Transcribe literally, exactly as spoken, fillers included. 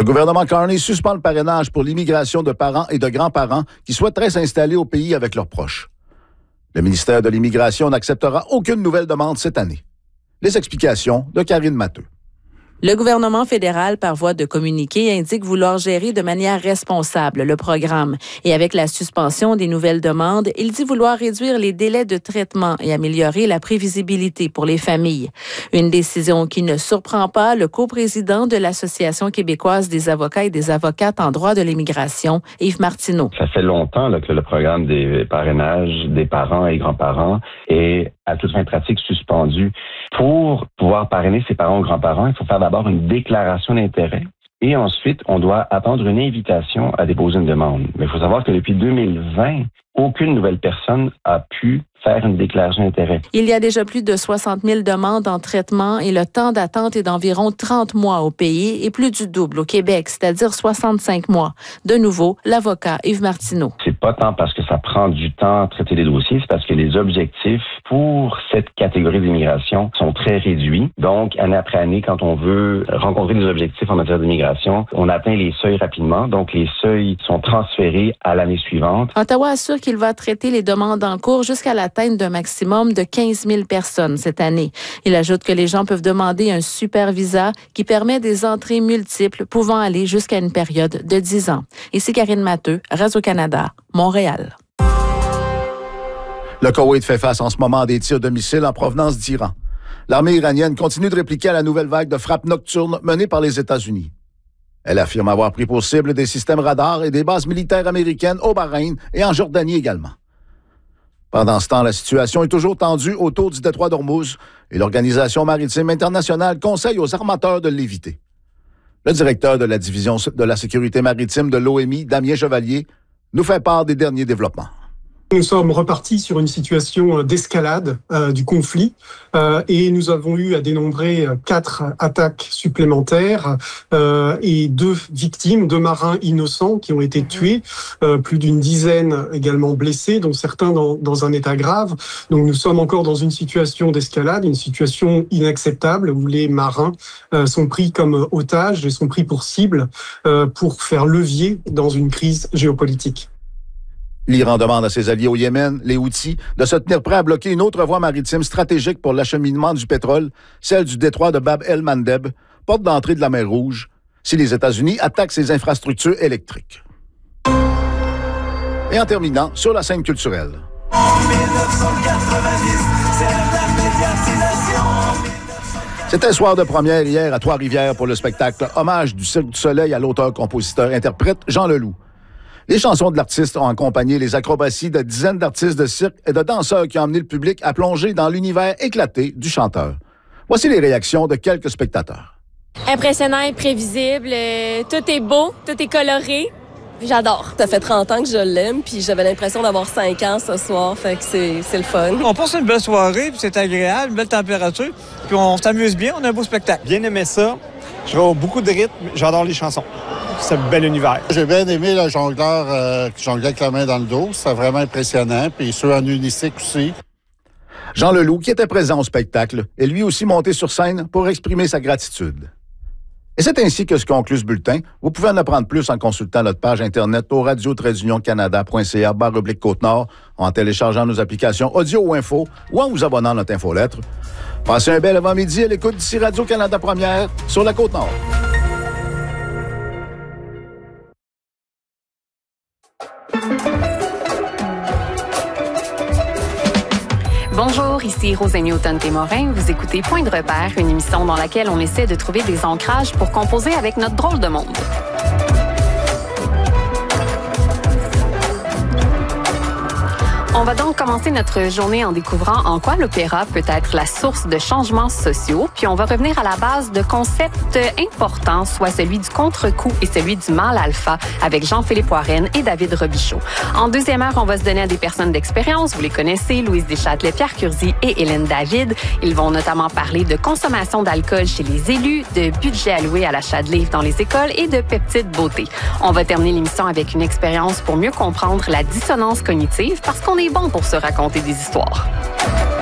Le gouvernement Carney suspend le parrainage pour l'immigration de parents et de grands-parents qui souhaiteraient s'installer au pays avec leurs proches. Le ministère de l'Immigration n'acceptera aucune nouvelle demande cette année. Les explications de Karine Matteux. Le gouvernement fédéral, par voie de communiqué, indique vouloir gérer de manière responsable le programme. Et avec la suspension des nouvelles demandes, il dit vouloir réduire les délais de traitement et améliorer la prévisibilité pour les familles. Une décision qui ne surprend pas le coprésident de l'Association québécoise des avocats et des avocates en droit de l'immigration, Yves Martineau. Ça fait longtemps là, que le programme des parrainages des parents et grands-parents est à toute fin pratique suspendu. Pour pouvoir parrainer ses parents ou grands-parents, il faut faire d'abord une déclaration d'intérêt et ensuite, on doit attendre une invitation à déposer une demande. Mais il faut savoir que depuis deux mille vingt, aucune nouvelle personne a pu faire une déclaration d'intérêt. Il y a déjà plus de soixante mille demandes en traitement et le temps d'attente est d'environ trente mois au pays et plus du double au Québec, c'est-à-dire soixante-cinq mois. De nouveau, l'avocat Yves Martineau. C'est pas tant parce que ça prend du temps à traiter les dossiers, c'est parce que les objectifs pour cette catégorie d'immigration sont très réduits. Donc, année après année, quand on veut rencontrer des objectifs en matière d'immigration, on atteint les seuils rapidement. Donc, les seuils sont transférés à l'année suivante. Ottawa assure qu'il va traiter les demandes en cours jusqu'à l'atteinte d'un maximum de quinze mille personnes cette année. Il ajoute que les gens peuvent demander un super visa qui permet des entrées multiples pouvant aller jusqu'à une période de dix ans. Ici Karine Matteux, Radio-Canada, Montréal. Le Koweït fait face en ce moment à des tirs de missiles en provenance d'Iran. L'armée iranienne continue de répliquer à la nouvelle vague de frappes nocturnes menée par les États-Unis. Elle affirme avoir pris pour cible des systèmes radars et des bases militaires américaines au Bahreïn et en Jordanie également. Pendant ce temps, la situation est toujours tendue autour du détroit d'Ormuz et l'Organisation maritime internationale conseille aux armateurs de l'éviter. Le directeur de la division de la sécurité maritime de l'O M I, Damien Chevalier, nous fait part des derniers développements. Nous sommes repartis sur une situation d'escalade euh, du conflit euh, et nous avons eu à dénombrer quatre attaques supplémentaires euh, et deux victimes, deux marins innocents qui ont été tués, euh, plus d'une dizaine également blessés, dont certains dans, dans un état grave. Donc nous sommes encore dans une situation d'escalade, une situation inacceptable où les marins euh, sont pris comme otages et sont pris pour cible euh, pour faire levier dans une crise géopolitique. L'Iran demande à ses alliés au Yémen, les Houthis, de se tenir prêts à bloquer une autre voie maritime stratégique pour l'acheminement du pétrole, celle du détroit de Bab el-Mandeb, porte d'entrée de la mer Rouge, si les États-Unis attaquent ses infrastructures électriques. Et en terminant, sur la scène culturelle. C'était soir de première hier à Trois-Rivières pour le spectacle Hommage du Cirque du Soleil à l'auteur-compositeur-interprète Jean Leloup. Les chansons de l'artiste ont accompagné les acrobaties de dizaines d'artistes de cirque et de danseurs qui ont amené le public à plonger dans l'univers éclaté du chanteur. Voici les réactions de quelques spectateurs. Impressionnant, imprévisible, euh, tout est beau, tout est coloré. J'adore. Ça fait trente ans que je l'aime, puis j'avais l'impression d'avoir cinq ans ce soir, fait que c'est, c'est le fun. On passe une belle soirée, puis c'est agréable, une belle température, puis on s'amuse bien, on a un beau spectacle. Bien aimé ça. Je vois beaucoup de rythme, j'adore les chansons. C'est un bel univers. J'ai bien aimé le jongleur euh, qui jonglait avec la main dans le dos. C'était vraiment impressionnant. Puis ceux en unistique aussi. Jean Leloup, qui était présent au spectacle, est lui aussi monté sur scène pour exprimer sa gratitude. Et c'est ainsi que se conclut ce bulletin. Vous pouvez en apprendre plus en consultant notre page Internet au radio tiret union canada point c a barre oblique Côte-Nord, en téléchargeant nos applications audio ou info, ou en vous abonnant à notre infolettre. Passez un bel avant-midi à l'écoute d'ici Radio-Canada Première sur la Côte-Nord. Bonjour, ici Rosémie Automne-Témorin. Vous écoutez Point de repère, une émission dans laquelle on essaie de trouver des ancrages pour composer avec notre drôle de monde. On va donc commencer notre journée en découvrant en quoi l'opéra peut être la source de changements sociaux, puis on va revenir à la base de concepts importants, soit celui du contre-coup et celui du mâle alpha, avec Jean-Philippe Warren et David Robichaud. En deuxième heure, on va se donner à des personnes d'expérience, vous les connaissez, Louise Deschâtelet, Pierre Curzi et Hélène David. Ils vont notamment parler de consommation d'alcool chez les élus, de budget alloué à l'achat de livres dans les écoles et de peptides beauté. On va terminer l'émission avec une expérience pour mieux comprendre la dissonance cognitive, parce qu'on est bon pour se raconter des histoires.